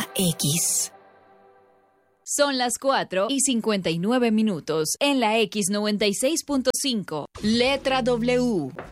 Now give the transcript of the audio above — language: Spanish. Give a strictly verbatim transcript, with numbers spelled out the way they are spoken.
La X. Son las cuatro y cincuenta y nueve minutos en la X noventa y seis punto cinco. Letra W.